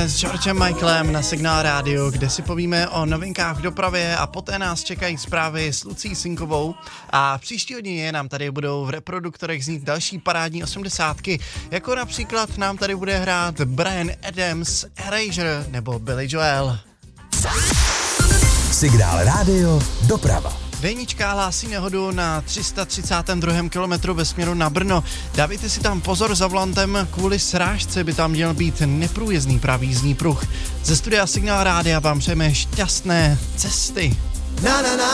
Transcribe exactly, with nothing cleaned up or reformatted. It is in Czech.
odpoledne s Georgem Michaelem na Signál rádio, kde si povíme o novinkách v dopravě a poté nás čekají zprávy s Lucí Sinkovou a v příští hodině nám tady budou v reproduktorech znít další parádní osmdesátky, jako například nám tady bude hrát Bryan Adams, Erasure nebo Billy Joel. Signál rádio, doprava. Dejnička hlásí nehodu na tři sta třicátém druhém kilometru ve směru na Brno. Dávejte si tam pozor za volantem, kvůli srážce by tam měl být neprůjezdný pravý jízdní pruh. Ze studia Signál rádia vám přejeme šťastné cesty. Na, na, na.